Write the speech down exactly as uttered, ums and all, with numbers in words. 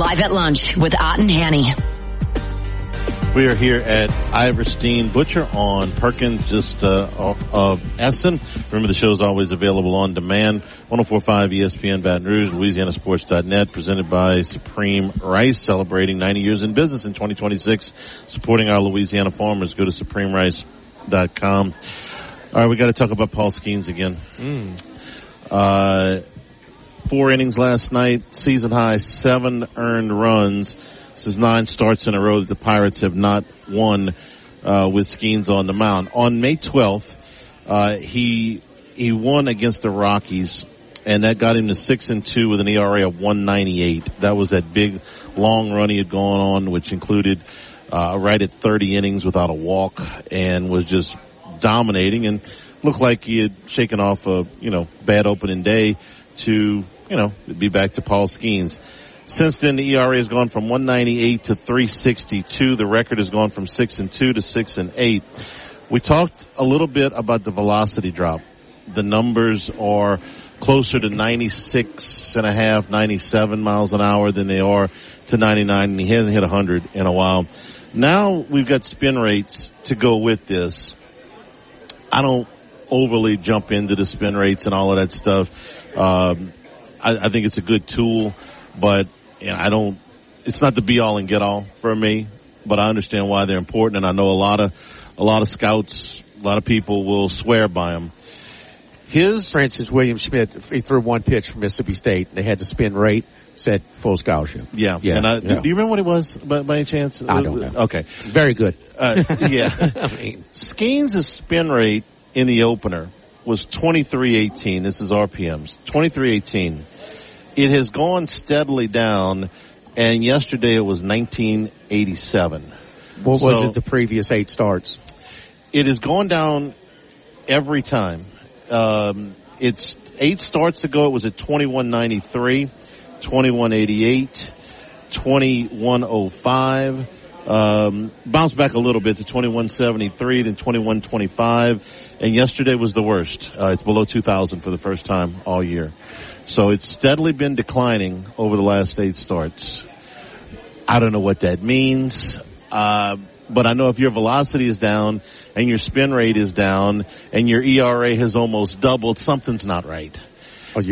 Live at Lunch with Ott and Hanny. We are here at Iverstein Butcher on Perkins, just uh, off of Essen. Remember, the show is always available on demand. one oh four point five E S P N Baton Rouge, Louisiana Sports dot net, presented by Supreme Rice, celebrating ninety years in business in twenty twenty-six, supporting our Louisiana farmers. Go to supreme rice dot com. All right, we got to talk about Paul Skeens again. Mm. Uh, four innings last night, season high, seven earned runs. This is nine starts in a row that the Pirates have not won uh, with Skeens on the mound. On May twelfth, uh, he he won against the Rockies, and that got him to six and two with an E R A of one ninety-eight. That was that big long run he had gone on, which included uh, right at thirty innings without a walk, and was just dominating and looked like he had shaken off a you know bad opening day to you know be back to Paul Skeens. Since then, the E R A has gone from one ninety-eight to three sixty-two. The record has gone from six and two to six and eight. We talked a little bit about the velocity drop. The numbers are closer to ninety-six and a half, ninety-seven miles an hour than they are to ninety-nine, and he hasn't hit one hundred in a while. Now we've got spin rates to go with this. I don't overly jump into the spin rates and all of that stuff. Um, I, I think it's a good tool, but you know, I don't, it's not the be all and get all for me, but I understand why they're important, and I know a lot of, a lot of scouts, a lot of people will swear by them. His Francis William Schmidt, he threw one pitch from Mississippi State. They had the spin rate, said full scholarship. Yeah. Yeah. And I, yeah. Do you remember what it was by, by any chance? I don't know. Okay. Very good. Uh, yeah. I mean, Skeens' spin rate in the opener was twenty-three eighteen. This is R P Ms. twenty-three eighteen. It has gone steadily down, and yesterday it was nineteen eighty-seven. What so was it the previous eight starts? It has gone down every time. Um, it's eight starts ago, it was at twenty-one ninety-three, twenty-one eighty-eight, twenty-one oh five. Um, bounced back a little bit to twenty-one seventy-three, then twenty-one twenty-five, and yesterday was the worst. Uh, it's below two thousand for the first time all year. So it's steadily been declining over the last eight starts. I don't know what that means, uh, but I know if your velocity is down and your spin rate is down and your E R A has almost doubled, something's not right.